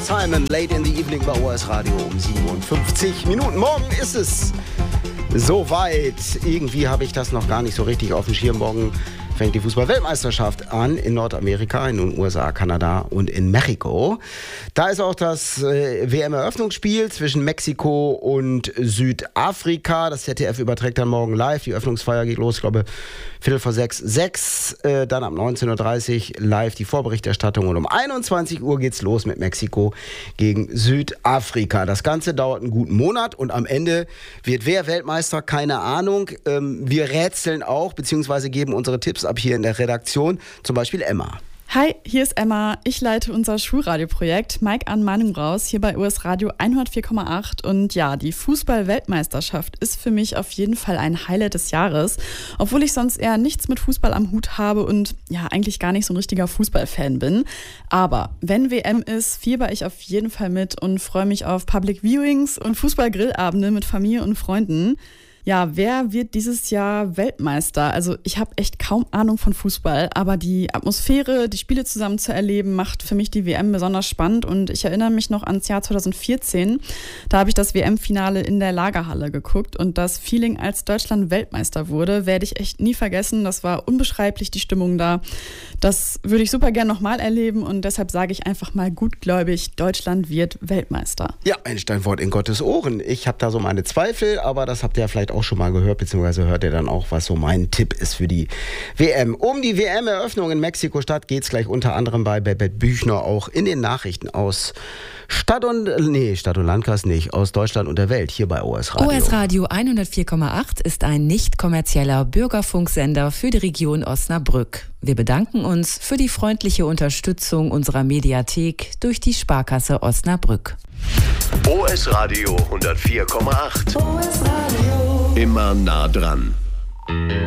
Simon, late in the evening bei OS Radio um 57 Minuten. Morgen ist es soweit. Irgendwie habe ich das noch gar nicht so richtig auf dem Schirm. Morgen fängt die Fußball-Weltmeisterschaft an in Nordamerika, in den USA, Kanada und in Mexiko. Da ist auch das WM-Eröffnungsspiel zwischen Mexiko und Südafrika. Das ZDF überträgt dann morgen live. Die Öffnungsfeier geht los, ich glaube, 5:45. Dann ab 19:30 live die Vorberichterstattung. Und um 21 Uhr geht's los mit Mexiko gegen Südafrika. Das Ganze dauert einen guten Monat und am Ende wird wer Weltmeister? Keine Ahnung. Wir rätseln auch, beziehungsweise geben unsere Tipps ab hier in der Redaktion. Zum Beispiel Emma. Hi, hier ist Emma. Ich leite unser Schulradioprojekt Mike an Manu raus, hier bei OS Radio 104,8. Und ja, die Fußball-Weltmeisterschaft ist für mich auf jeden Fall ein Highlight des Jahres, obwohl ich sonst eher nichts mit Fußball am Hut habe und ja, eigentlich gar nicht so ein richtiger Fußballfan bin. Aber wenn WM ist, fieber ich auf jeden Fall mit und freue mich auf Public Viewings und Fußball-Grillabende mit Familie und Freunden. Ja, wer wird dieses Jahr Weltmeister? Also ich habe echt kaum Ahnung von Fußball, aber die Atmosphäre, die Spiele zusammen zu erleben, macht für mich die WM besonders spannend. Und ich erinnere mich noch ans Jahr 2014. Da habe ich das WM-Finale in der Lagerhalle geguckt und das Feeling, als Deutschland Weltmeister wurde, werde ich echt nie vergessen. Das war unbeschreiblich, die Stimmung da. Das würde ich super gern nochmal erleben und deshalb sage ich einfach mal gutgläubig, Deutschland wird Weltmeister. Ja, ein Steinwort in Gottes Ohren. Ich habe da so meine Zweifel, aber das habt ihr ja vielleicht auch schon mal gehört, beziehungsweise hört ihr dann auch, was so mein Tipp ist für die WM. Um die WM-Eröffnung in Mexiko-Stadt geht es gleich unter anderem bei Babette Büchner auch in den Nachrichten aus Stadt und Landkreis nicht, aus Deutschland und der Welt, hier bei OS Radio. OS Radio 104,8 ist ein nicht kommerzieller Bürgerfunksender für die Region Osnabrück. Wir bedanken uns für die freundliche Unterstützung unserer Mediathek durch die Sparkasse Osnabrück. OS Radio 104,8. OS Radio. Immer nah dran.